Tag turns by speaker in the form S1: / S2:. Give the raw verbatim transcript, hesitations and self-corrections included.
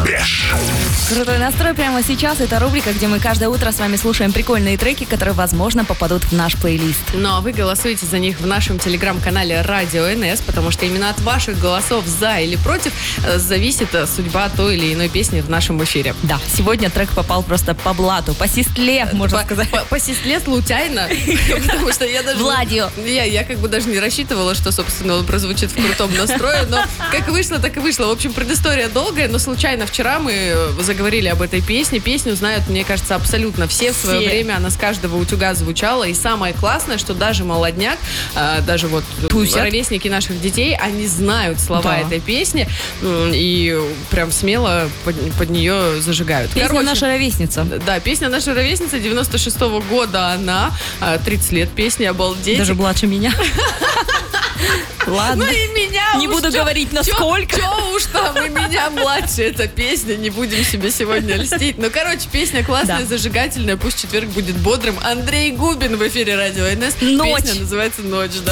S1: Фреш.
S2: Крутой настрой прямо сейчас. Это рубрика, где мы каждое утро с вами слушаем прикольные треки, которые, возможно, попадут в наш плейлист.
S3: Ну, а вы голосуете за них в нашем телеграм-канале Радио эн эс, потому что именно от ваших голосов за или против зависит судьба той или иной песни в нашем эфире.
S2: Да, сегодня трек попал просто по блату, по сестле, можно
S3: по,
S2: сказать.
S3: По, по сестле случайно, потому что я даже...
S2: Владью.
S3: Я, я как бы даже не рассчитывала, что, собственно, он прозвучит в крутом настрое, но как вышло, так и вышло. В общем, предыстория долгая, но случайно вчера мы заговорили об этой песне. Песню знают, мне кажется, абсолютно все. В свое
S2: Все.
S3: время она с каждого утюга звучала. И самое классное, что даже молодняк, а, даже вот
S2: Тусят.
S3: ровесники наших детей, они знают слова
S2: Да.
S3: этой песни м, и прям смело под, под нее зажигают.
S2: Песня
S3: Короче,
S2: наша ровесница.
S3: Да, песня наша ровесница, девяносто шестого года она, а, тридцать лет песни, обалдеть.
S2: Даже младше меня. Ладно.
S3: Ну и меня
S2: Не
S3: уж
S2: буду
S3: чё-
S2: говорить,
S3: чё-
S2: насколько.
S3: Чё уж там, и меня младше эта песня, не будем себе сегодня льстить. Ну, короче, песня классная,
S2: Да.
S3: зажигательная, пусть четверг будет бодрым. Андрей Губин в эфире Радио эн эс.
S2: Ночь.
S3: Песня называется «Ночь», да.